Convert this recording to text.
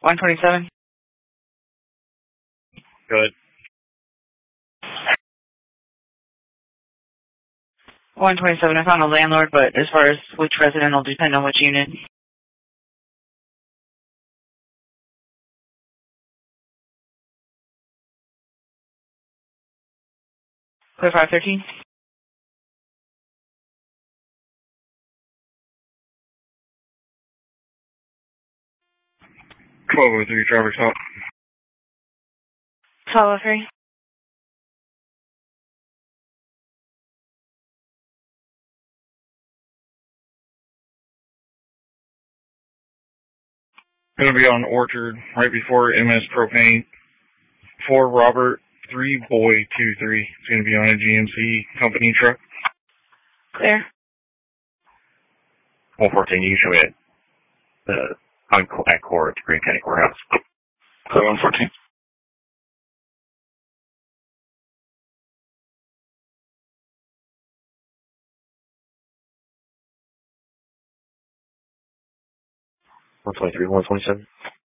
127. Good. 127, I found a landlord, but as far as which resident will depend on which unit. Clear 513. 1203, driver's out. 1203. Gonna be on Orchard, right before MS Propane. 4 Robert, 3 Boy 23. It's gonna be on a GMC company truck. Clear. 114, you can show me at Core at the Green County Courthouse. Clear 114. $123, $127.